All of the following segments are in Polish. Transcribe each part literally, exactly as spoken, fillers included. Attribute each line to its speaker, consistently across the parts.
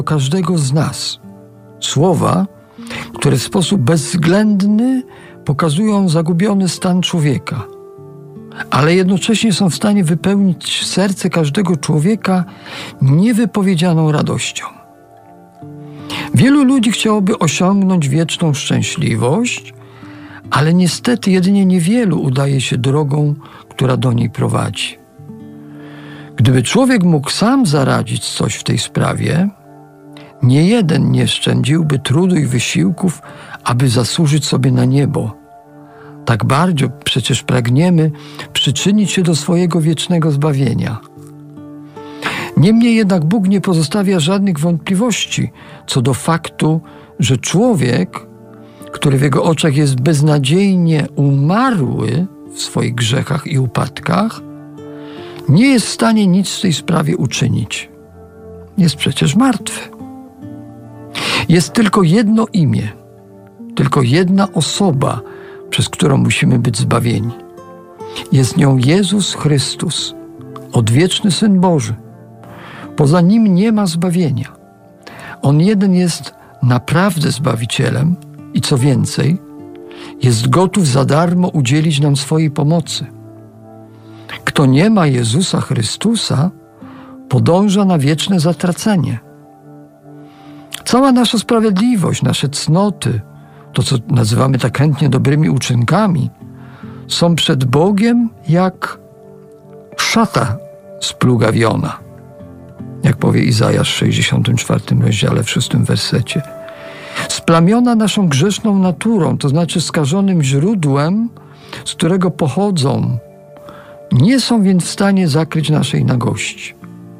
Speaker 1: każdego z nas. Słowa, które w sposób bezwzględny pokazują zagubiony stan człowieka, ale jednocześnie są w stanie wypełnić serce każdego człowieka niewypowiedzianą radością. Wielu ludzi chciałoby osiągnąć wieczną szczęśliwość, ale niestety jedynie niewielu udaje się drogą, która do niej prowadzi. Gdyby człowiek mógł sam zaradzić coś w tej sprawie, nie jeden nie szczędziłby trudu i wysiłków, aby zasłużyć sobie na niebo. Tak bardzo przecież pragniemy przyczynić się do swojego wiecznego zbawienia. Niemniej jednak Bóg nie pozostawia żadnych wątpliwości co do faktu, że człowiek, który w Jego oczach jest beznadziejnie umarły w swoich grzechach i upadkach, nie jest w stanie nic w tej sprawie uczynić. Jest przecież martwy. Jest tylko jedno imię, tylko jedna osoba, przez którą musimy być zbawieni. Jest nią Jezus Chrystus, odwieczny Syn Boży. Poza Nim nie ma zbawienia. On jeden jest naprawdę Zbawicielem i co więcej, jest gotów za darmo udzielić nam swojej pomocy. Kto nie ma Jezusa Chrystusa, podąża na wieczne zatracenie. Cała nasza sprawiedliwość, nasze cnoty, to co nazywamy tak chętnie dobrymi uczynkami, są przed Bogiem jak szata splugawiona, jak powie Izajasz w sześćdziesiątym czwartym rozdziale, w szóstym wersecie. Splamiona naszą grzeszną naturą, to znaczy skażonym źródłem, z którego pochodzą, nie są więc w stanie zakryć naszej nagości.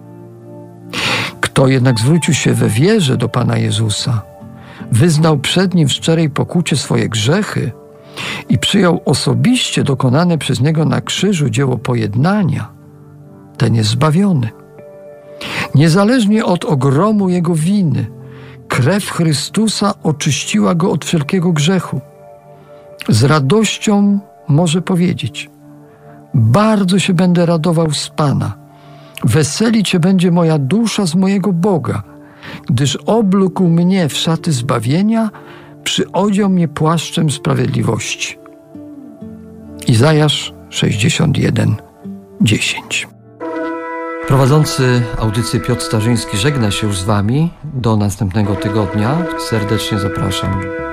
Speaker 1: Kto jednak zwrócił się we wierze do Pana Jezusa, wyznał przed Nim w szczerej pokucie swoje grzechy i przyjął osobiście dokonane przez Niego na krzyżu dzieło pojednania, ten jest zbawiony. Niezależnie od ogromu jego winy, krew Chrystusa oczyściła go od wszelkiego grzechu. Z radością może powiedzieć: bardzo się będę radował z Pana, weselić się będzie moja dusza z mojego Boga, gdyż oblókł mnie w szaty zbawienia, przyodział mnie płaszczem sprawiedliwości. Izajasz sześćdziesiąt jeden, dziesięć. Prowadzący audycję Piotr Starzyński żegna się już z Wami. Do następnego tygodnia. Serdecznie zapraszam.